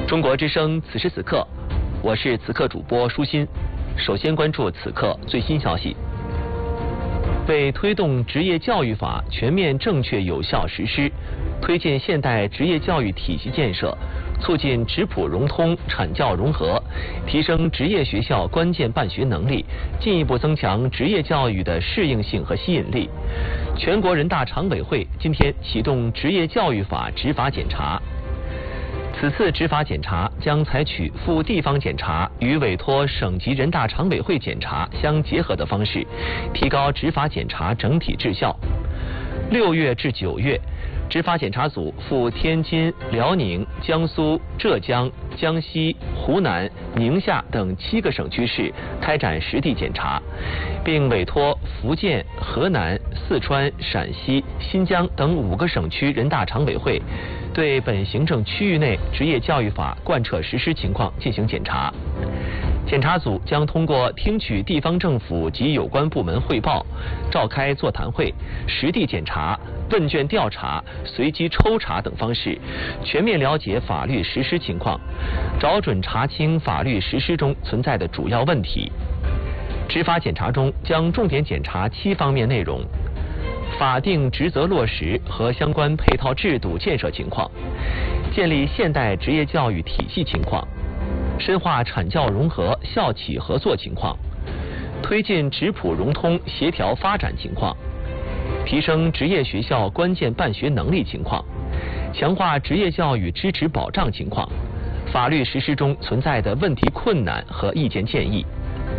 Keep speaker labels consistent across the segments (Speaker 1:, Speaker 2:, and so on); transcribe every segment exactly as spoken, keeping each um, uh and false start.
Speaker 1: 中国之声此时此刻，我是此刻主播舒心。首先关注此刻最新消息。为推动职业教育法全面正确有效实施，推进现代职业教育体系建设，促进质朴融通、产教融合，提升职业学校关键办学能力，进一步增强职业教育的适应性和吸引力。全国人大常委会今天启动职业教育法执法检查。此次执法检查将采取赴地方检查与委托省级人大常委会检查相结合的方式，提高执法检查整体质效。六月至九月，执法检查组赴天津、辽宁、江苏、浙江、江西、湖南、宁夏等七个省区市开展实地检查，并委托福建、河南、四川、陕西、新疆等五个省区人大常委会对本行政区域内职业教育法贯彻实施情况进行检查。检查组将通过听取地方政府及有关部门汇报、召开座谈会、实地检查、问卷调查、随机抽查等方式，全面了解法律实施情况，找准查清法律实施中存在的主要问题。执法检查中将重点检查七方面内容：法定职责落实和相关配套制度建设情况，建立现代职业教育体系情况，深化产教融合校企合作情况，推进质朴融通协调发展情况，提升职业学校关键办学能力情况，强化职业教育支持保障情况，法律实施中存在的问题困难和意见建议。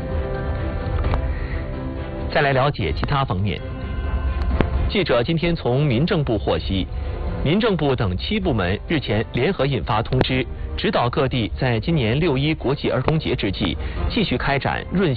Speaker 1: 再来了解其他方面。记者今天从民政部获悉，民政部等七部门日前联合印发通知，指导各地在今年六一国际儿童节之际，继续开展润